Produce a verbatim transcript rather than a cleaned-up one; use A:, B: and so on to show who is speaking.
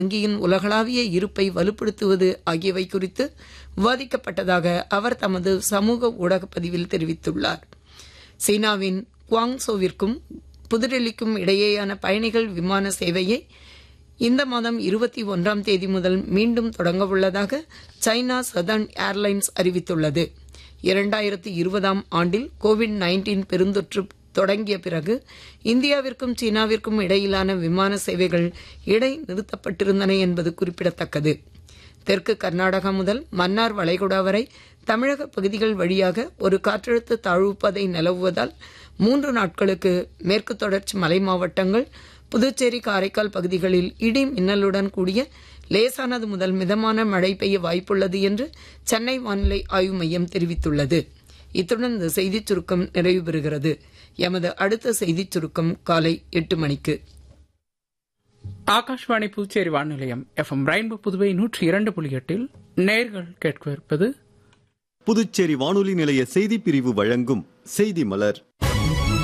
A: வங்கியின் உலகளாவிய இருப்பை வலுப்படுத்துவது ஆகியவை குறித்து விவாதிக்கப்பட்டதாக அவர் தமது சமூக ஊடகப் பதிவில் தெரிவித்துள்ளார். சீனாவின் குவாங்சோவிற்கும் புதுடெல்லிக்கும் இடையேயான பயணிகள் விமான சேவையை இந்த மாதம் இருபத்தி ஒன்றாம் தேதி முதல் மீண்டும் தொடங்கவுள்ளதாக சைனா சதர்ன் ஏர்லைன்ஸ் அறிவித்துள்ளது. இரண்டாயிரத்தி இருபதாம் ஆண்டில் கோவிட் நைன்டீன் பெருந்தொற்று தொடங்கிய பிறகு இந்தியாவிற்கும் சீனாவிற்கும் இடையிலான விமான சேவைகள் இடைநிறுத்தப்பட்டிருந்தன என்பது குறிப்பிடத்தக்கது. தெற்கு கர்நாடகா முதல் மன்னார் வளைகுடா வரை தமிழக பகுதிகள் வழியாக ஒரு காற்றழுத்த தாழ்வுப்பாதை நிலவுவதால் மூன்று நாட்களுக்கு மேற்கு தொடர்ச்சி மலை மாவட்டங்கள், புதுச்சேரி, காரைக்கால் பகுதிகளில் இடி மின்னலுடன் கூடிய லேசானது முதல் மிதமான மழை பெய்ய வாய்ப்புள்ளது என்று சென்னை வானிலை ஆய்வு மையம் தெரிவித்துள்ளது. இத்துடன் இந்த செய்திச் சுருக்கம் நிறைவு பெறுகிறது. எமது அடுத்த செய்திச் சுருக்கம் காலை எட்டு மணிக்கு.
B: Akashvani Puducherry வானிலையம் F M rainbow Puduvai நூற்றி இரண்டு புள்ளி எட்டில் நேர்கள் கேட்க இருப்பது
C: புதுச்சேரி வானொலி நிலைய செய்திப் பிரிவு வழங்கும் செய்தி மலர்.